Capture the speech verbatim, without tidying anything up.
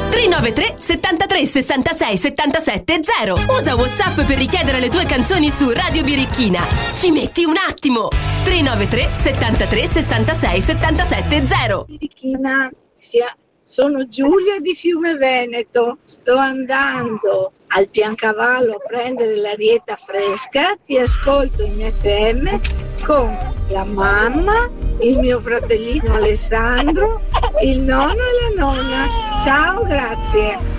tre nove tre settantatré sessantasei settantasette zero. Usa WhatsApp per richiedere le tue canzoni su Radio Birichina. Ci metti un attimo. tre nove tre settantatré sessantasei settantasette zero. Birichina, sia, sono Giulia di Fiume Veneto. Sto andando al Piancavallo a prendere l'arietta fresca. Ti ascolto in F M con la mamma, il mio fratellino Alessandro, il nonno e la nonna. Ciao, grazie.